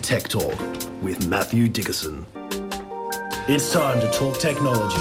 Tech Talk with Matthew Dickerson. It's time to talk technology.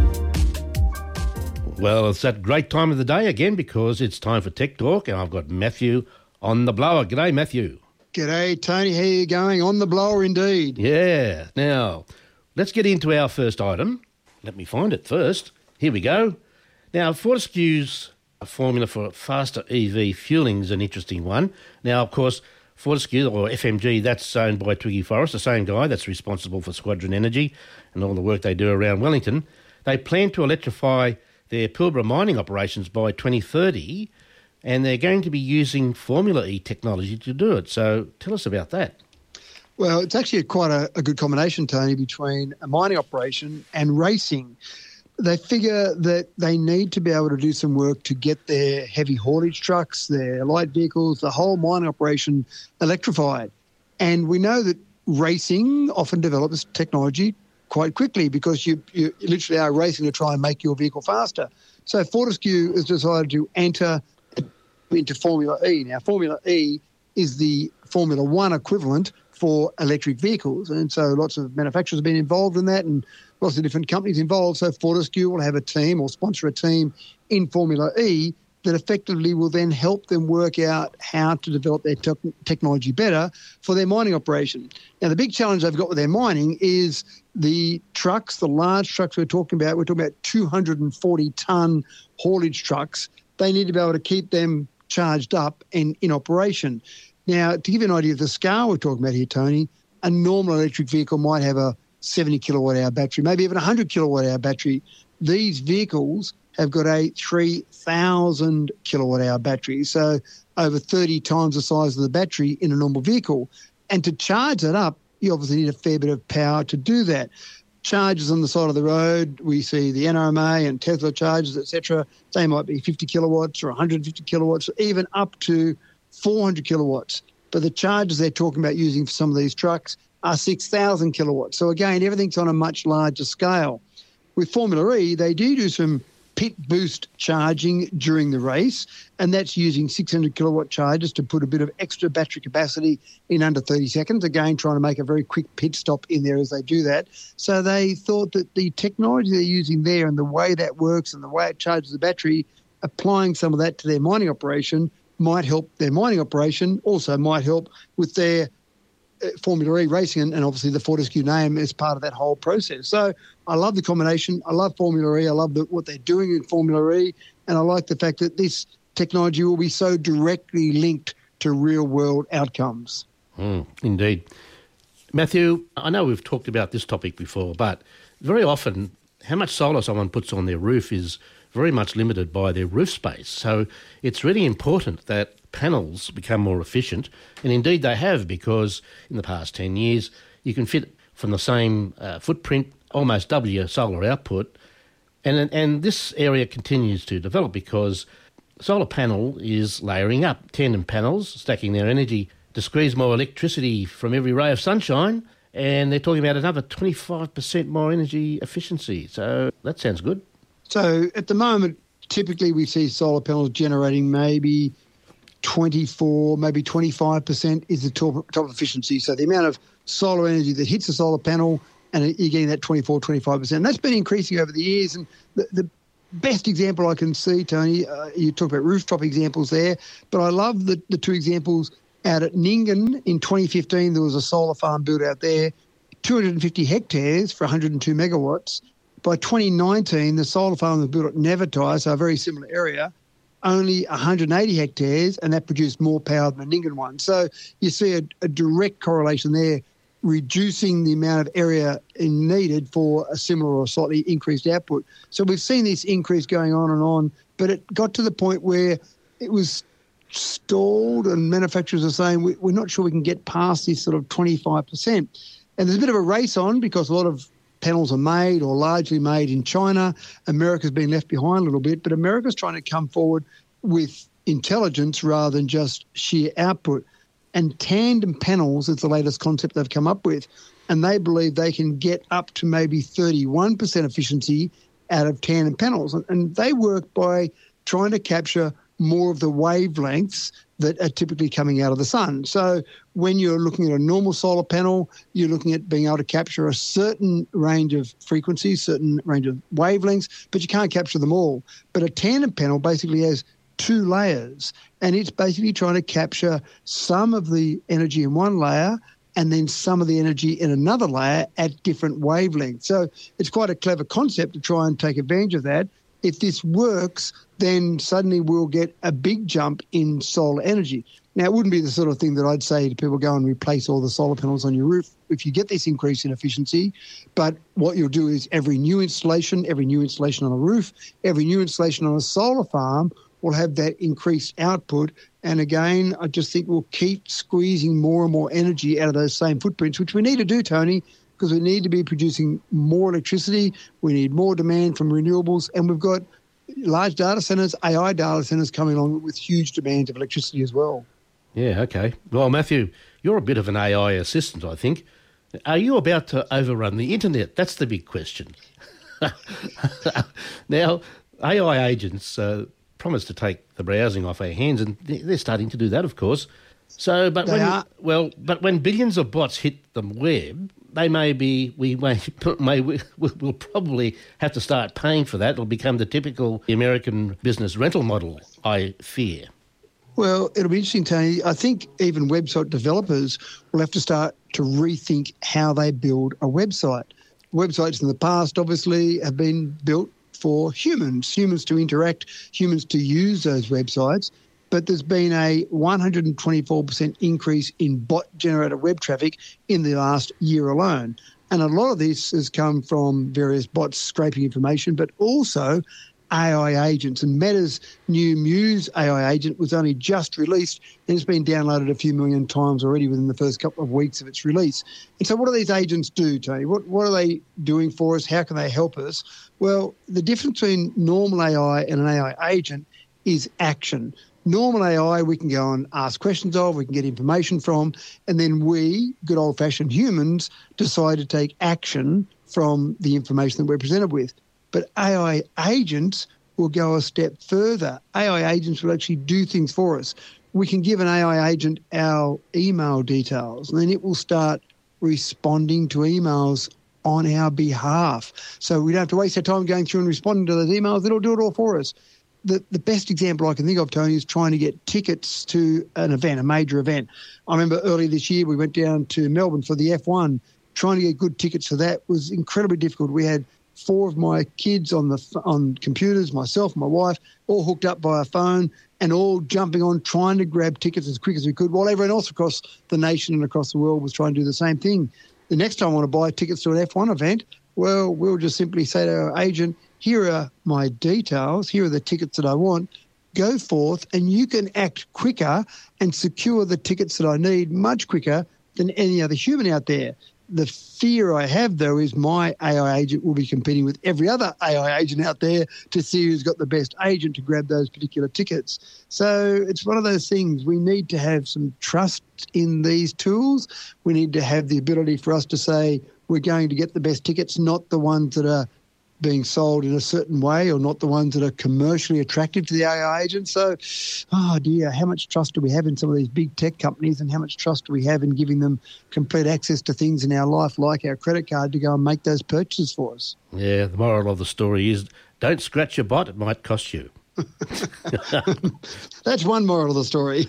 Well, it's that great time of the day again because it's time for Tech Talk and I've got Matthew on the blower. G'day, Matthew. G'day, Tony. How are you going? On the blower indeed. Yeah. Now, let's get into our first item. Let me find it first. Here we go. Now, Fortescue's formula for faster EV fueling is an interesting one. Now, of course, Fortescue, or FMG, that's owned by Twiggy Forrest, the same guy that's responsible for Squadron Energy and all the work they do around Wellington. They plan to electrify their Pilbara mining operations by 2030, and they're going to be using Formula E technology to do it. So tell us about that. Well, it's actually quite a good combination, Tony, between a mining operation and racing. They figure that they need to be able to do some work to get their heavy haulage trucks, their light vehicles, the whole mining operation electrified. And we know that racing often develops technology quite quickly because you literally are racing to try and make your vehicle faster. So Fortescue has decided to enter into Formula E. Now, Formula E is the Formula One equivalent for electric vehicles. And so lots of manufacturers have been involved in that and lots of different companies involved. So Fortescue will have a team or sponsor a team in Formula E that effectively will then help them work out how to develop their technology better for their mining operation. Now, the big challenge they've got with their mining is the trucks, the large trucks we're talking about 240-tonne haulage trucks. They need to be able to keep them charged up and in operation. Now, to give you an idea of the scale we're talking about here, Tony, a normal electric vehicle might have a 70 kilowatt-hour battery, maybe even a 100 kilowatt-hour battery. These vehicles have got a 3,000 kilowatt-hour battery, so over 30 times the size of the battery in a normal vehicle. And to charge that up, you obviously need a fair bit of power to do that. Chargers on the side of the road, we see the NRMA and Tesla chargers, etc. They might be 50 kilowatts or 150 kilowatts, even up to 400 kilowatts. But the chargers they're talking about using for some of these trucks are 6,000 kilowatts. So again, everything's on a much larger scale. With Formula E, they do some pit boost charging during the race, and that's using 600 kilowatt chargers to put a bit of extra battery capacity in under 30 seconds, again trying to make a very quick pit stop in there as they do that. So they thought that the technology they're using there and the way that works and the way it charges the battery, applying some of that to their mining operation might help their mining operation, also might help with their Formula E racing, and obviously the Fortescue name is part of that whole process. So I love the combination. I love Formula E. I love what they're doing in Formula E, and I like the fact that this technology will be so directly linked to real-world outcomes. Indeed. Matthew, I know we've talked about this topic before, but very often how much solar someone puts on their roof is very much limited by their roof space. So it's really important that panels become more efficient, and indeed they have, because in the past 10 years you can fit from the same footprint almost double your solar output, and this area continues to develop because solar panel is layering up. Tandem panels stacking their energy to squeeze more electricity from every ray of sunshine, and they're talking about another 25% more energy efficiency. So that sounds good. So at the moment, typically we see solar panels generating maybe 24, maybe 25% is the top efficiency. So the amount of solar energy that hits the solar panel, and you're getting that 24, 25%. And that's been increasing over the years. And the best example I can see, Tony, you talk about rooftop examples there, but I love the two examples out at Nyngan. In 2015, there was a solar farm built out there, 250 hectares for 102 megawatts. By 2019, the solar farm was built at Nevertai, so a very similar area, only 180 hectares, and that produced more power than the Nyngan one. So you see a direct correlation there, reducing the amount of area needed for a similar or slightly increased output. So we've seen this increase going on, but it got to the point where it was stalled and manufacturers are saying we're not sure we can get past this sort of 25%. And there's a bit of a race on because a lot of panels are made or largely made in China. America's been left behind a little bit, but America's trying to come forward with intelligence rather than just sheer output. And tandem panels is the latest concept they've come up with, and they believe they can get up to maybe 31% efficiency out of tandem panels. And they work by trying to capture more of the wavelengths that are typically coming out of the sun. So when you're looking at a normal solar panel, you're looking at being able to capture a certain range of frequencies, certain range of wavelengths, but you can't capture them all. But a tandem panel basically has 2 layers, and it's basically trying to capture some of the energy in one layer and then some of the energy in another layer at different wavelengths. So it's quite a clever concept to try and take advantage of that. If this works, then suddenly we'll get a big jump in solar energy. Now, it wouldn't be the sort of thing that I'd say to people, go and replace all the solar panels on your roof if you get this increase in efficiency. But what you'll do is every new installation on a roof, every new installation on a solar farm will have that increased output. And again, I just think we'll keep squeezing more and more energy out of those same footprints, which we need to do, Tony, because we need to be producing more electricity. We need more demand from renewables. And we've got large data centres, AI data centres coming along with huge demand of electricity as well. Yeah, okay. Well, Matthew, you're a bit of an AI assistant, I think. Are you about to overrun the internet? That's the big question. Now, AI agents promise to take the browsing off our hands, and they're starting to do that, of course. So, but when billions of bots hit the web, we'll probably have to start paying for that. It'll become the typical American business rental model, I fear. Well, it'll be interesting, Tony. I think even website developers will have to start to rethink how they build a website. Websites in the past, obviously, have been built for humans to interact, humans to use those websites. But there's been a 124% increase in bot-generated web traffic in the last year alone. And a lot of this has come from various bots scraping information, but also AI agents. And Meta's new Muse AI agent was only just released and it's been downloaded a few million times already within the first couple of weeks of its release. And so what do these agents do, Tony? What are they doing for us? How can they help us? Well, the difference between normal AI and an AI agent is action. Normal AI, we can go and ask questions of, we can get information from, and then we, good old-fashioned humans, decide to take action from the information that we're presented with. But AI agents will go a step further. AI agents will actually do things for us. We can give an AI agent our email details, and then it will start responding to emails on our behalf. So we don't have to waste our time going through and responding to those emails. It'll do it all for us. The best example I can think of, Tony, is trying to get tickets to an event, a major event. I remember earlier this year we went down to Melbourne for the F1. Trying to get good tickets for that was incredibly difficult. We had 4 of my kids on computers, myself, my wife, all hooked up by a phone and all jumping on, trying to grab tickets as quick as we could, while everyone else across the nation and across the world was trying to do the same thing. The next time I want to buy tickets to an F1 event, well, we'll just simply say to our agent, here are my details, here are the tickets that I want, go forth and you can act quicker and secure the tickets that I need much quicker than any other human out there. The fear I have, though, is my AI agent will be competing with every other AI agent out there to see who's got the best agent to grab those particular tickets. So it's one of those things. We need to have some trust in these tools. We need to have the ability for us to say we're going to get the best tickets, not the ones that are being sold in a certain way or not the ones that are commercially attractive to the AI agent. So, oh dear, how much trust do we have in some of these big tech companies and how much trust do we have in giving them complete access to things in our life like our credit card to go and make those purchases for us? Yeah, the moral of the story is don't scratch your bot, it might cost you. That's one moral of the story.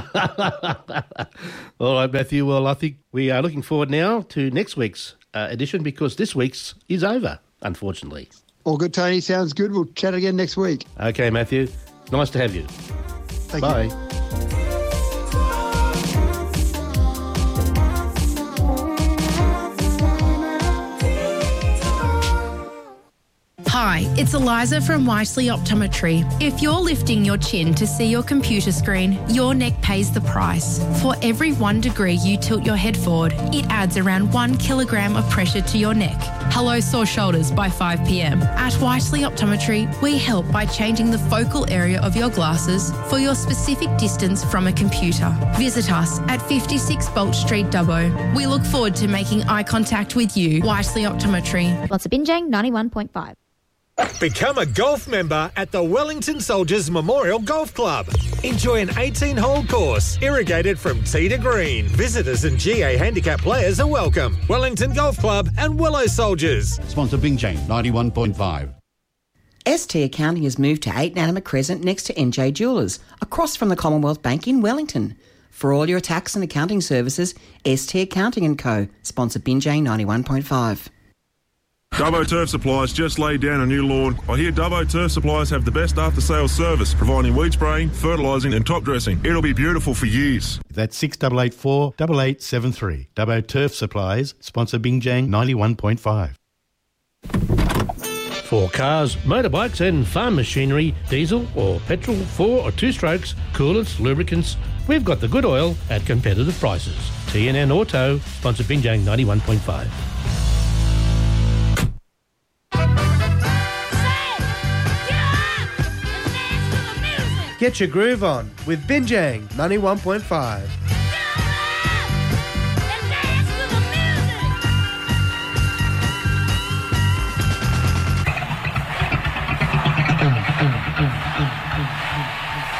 All right, Matthew. Well, I think we are looking forward now to next week's edition because this week's is over, unfortunately. All good, Tony. Sounds good. We'll chat again next week. Okay, Matthew. Nice to have you. Thank Bye. you. Hi, it's Eliza from Wisely Optometry. If you're lifting your chin to see your computer screen, your neck pays the price. For every 1 degree you tilt your head forward, it adds around 1 kilogram of pressure to your neck. Hello, sore shoulders by 5 p.m. At Wisely Optometry, we help by changing the focal area of your glasses for your specific distance from a computer. Visit us at 56 Bolt Street, Dubbo. We look forward to making eye contact with you. Wisely Optometry. Lots of Binjang 91.5. Become a golf member at the Wellington Soldiers Memorial Golf Club. Enjoy an 18-hole course, irrigated from tee to green. Visitors and GA handicap players are welcome. Wellington Golf Club and Willow Soldiers. Sponsor Bing Jane, 91.5. ST Accounting has moved to 8 Nanama Crescent next to NJ Jewellers, across from the Commonwealth Bank in Wellington. For all your tax and accounting services, ST Accounting & Co. Sponsor Bing Jane, 91.5. Dubbo Turf Supplies just laid down a new lawn. I hear Dubbo Turf Supplies have the best after-sales service, providing weed spraying, fertilising and top dressing. It'll be beautiful for years. That's 6884 8873. Dubbo Turf Supplies, sponsor Bing Jang 91.5. For cars, motorbikes and farm machinery, diesel or petrol, 4 or 2 strokes, coolants, lubricants, we've got the good oil at competitive prices. TNN Auto, sponsor Bing Jang 91.5. Get your groove on with Binjang 91.5.